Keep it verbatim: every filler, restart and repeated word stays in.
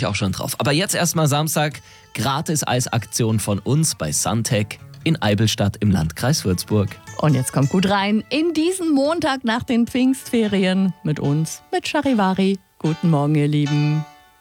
mich auch schon drauf. Aber jetzt erstmal Samstag, Gratis-Eisaktion von uns bei Suntec in Eibelstadt im Landkreis Würzburg. Und jetzt kommt gut rein in diesen Montag nach den Pfingstferien mit uns, mit Charivari. Guten Morgen, ihr Lieben.